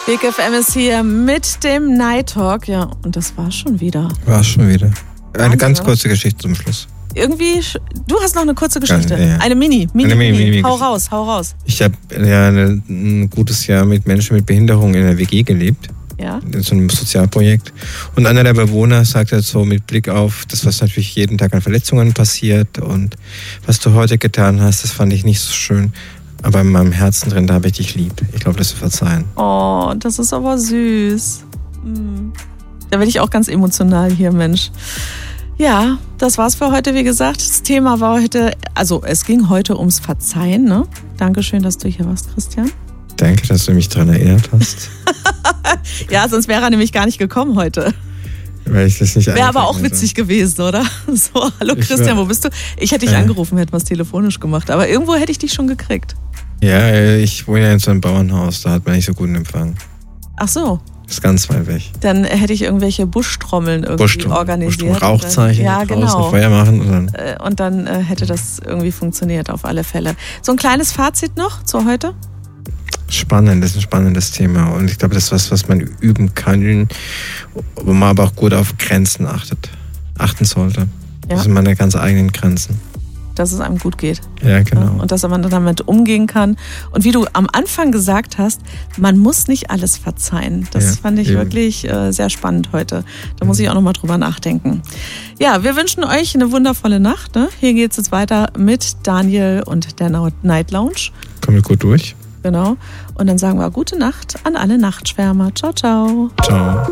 Big FM ist hier mit dem Night Talk. Ja, und das war's schon wieder. Eine ganz kurze Geschichte zum Schluss. Irgendwie, du hast noch eine kurze Geschichte. Ja. Eine Mini. Hau raus. Ich habe ja ein gutes Jahr mit Menschen mit Behinderung in der WG gelebt. Ja. In so einem Sozialprojekt. Und einer der Bewohner sagt halt so mit Blick auf das, was natürlich jeden Tag an Verletzungen passiert und was du heute getan hast, das fand ich nicht so schön. Aber in meinem Herzen drin, da habe ich dich lieb. Ich glaube, das zu verzeihen. Oh, das ist aber süß. Da werde ich auch ganz emotional hier, Mensch. Ja, das war's für heute, wie gesagt. Das Thema war heute, also es ging heute ums Verzeihen, ne? Dankeschön, dass du hier warst, Christian. Danke, dass du mich daran erinnert hast. Ja, sonst wäre er nämlich gar nicht gekommen heute. Weil ich das nicht wäre aber auch witzig gewesen, oder? So, hallo Christian, wo bist du? Ich hätte dich angerufen, hätten wir es telefonisch gemacht, aber irgendwo hätte ich dich schon gekriegt. Ja, ich wohne ja in so einem Bauernhaus, da hat man nicht so guten Empfang. Ach so. Das ist ganz weit weg. Dann hätte ich irgendwelche Buschtrommeln irgendwie organisiert. Rauchzeichen, ja, genau. Feuer machen. Und dann hätte das irgendwie funktioniert, auf alle Fälle. So ein kleines Fazit noch zu heute? Spannend, das ist ein spannendes Thema. Und ich glaube, das ist was man üben kann, wo man aber auch gut auf Grenzen achten sollte. Ja. Das sind meine ganz eigenen Grenzen. Dass es einem gut geht. Ja, genau. Und dass man damit umgehen kann. Und wie du am Anfang gesagt hast, man muss nicht alles verzeihen. Das fand ich wirklich sehr spannend heute. Da muss ich auch nochmal drüber nachdenken. Ja, wir wünschen euch eine wundervolle Nacht. Ne? Hier geht es jetzt weiter mit Daniel und der Night Lounge. Kommen wir gut durch. Genau. Und dann sagen wir gute Nacht an alle Nachtschwärmer. Ciao, ciao. Ciao.